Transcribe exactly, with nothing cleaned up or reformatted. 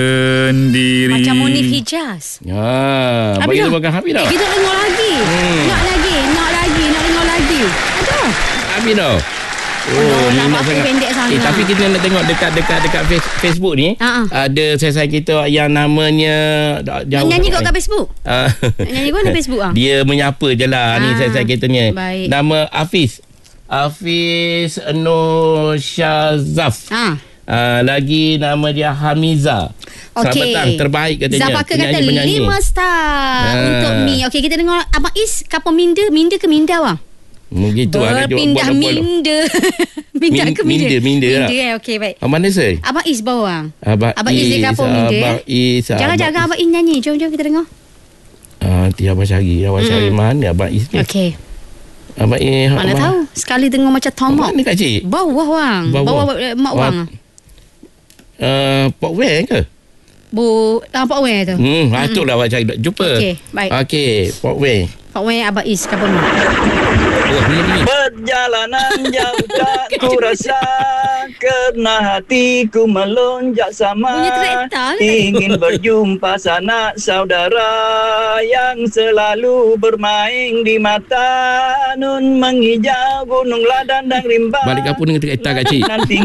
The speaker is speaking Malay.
Sendiri. Macam Munif Hijaz. Ha, Habis bagi dah? tu makan habis dah. Eh, kita dengar lagi. Hmm. Nak lagi, nak lagi, nak dengar lagi. Ada. Habis dah. Oh, Aduh, minat nama aku pendek sangat. Eh, tapi kita nak tengok dekat-dekat dekat face- Facebook ni. Ha-ha. Ada saya kita yang namanya Nak nyanyi kot kat Facebook? Ah. Nak nyanyi kot kat Facebook ah? Dia menyapa je lah ni Ah, saya kita ni. baik. Nama Hafiz. Hafiz Nur Syazaf. Ha. Uh, lagi nama dia Hamiza. Selamat Okey. petang, terbaik katanya. Zafaka kata Penyanyi-penyanyi. lima star Ha. untuk Mi. Okey, kita dengar Abang Is kapal minda, minda ke minda bang? Begitu ada Berpindah minda. Minda Min- ke minda? minda, minda lah. Minda eh, okey baik. Ah, mana saya? Abang Is bawa bang. Abang, Abang Is di kapal minda. Abang Is. Jangan-jangan Abang Is nyanyi. Jom jom kita dengar. Ah, nanti abang cari. Abang Mm. cari mana Abang Is ni? Okey. Abang Is. Mana abang, tahu. Sekali dengar macam tomok. Mana kak cik? Bawah bang. Bawah. Bawah eh, mak bang. Uh, Port Ware ke? Bu, nampak weh tu. Hmm, patut lah abang cari. Jumpa. Okey, baik. Okey, Port Ware. Pak weh Abang Is kapal minda. Oh, ni ni. Perjalanan jauh tak ku rasa, kerana hatiku melonjak sama. Punya kereta ke? Ingin berjumpa sanak saudara yang selalu bermain di mata. Nun menghijau gunung ladan dan rimba. Balik kampung dengan kereta kak cik. Nanti